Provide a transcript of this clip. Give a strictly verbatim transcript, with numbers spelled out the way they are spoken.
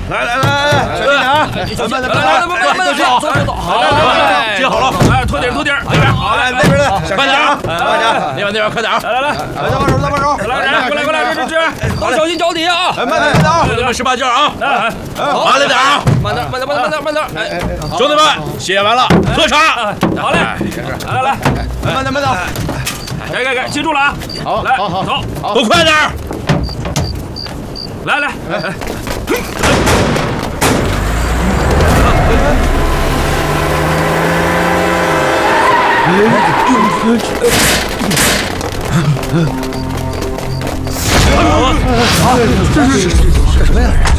来来来来，小心点啊！慢点，慢点，慢点，慢点，走走走，好，来，接好了，来，拖底拖底，这边，好，来那边的，快点啊，快点，那边那边快点啊，来来来，来搭把手，搭把手，来来，过来过来，这这这，都小心脚底啊！哎，慢点慢点啊，兄弟们使把劲啊！来，慢点点啊，慢点慢点慢点慢点慢点，哎，兄弟们，写完了，喝茶。好嘞，来来来，慢点慢点，给给给，记住了啊！好，来，好好走，都快点。 来来，哎哎，这是干什么呀？